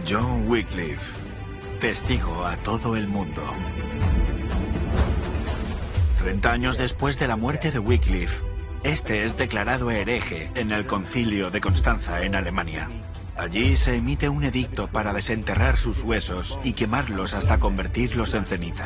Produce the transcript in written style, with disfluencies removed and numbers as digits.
John Wycliffe, testigo a todo el mundo. 30 años después de la muerte de Wycliffe, este es declarado hereje en el Concilio de Constanza, en Alemania. Allí se emite un edicto para desenterrar sus huesos y quemarlos hasta convertirlos en ceniza.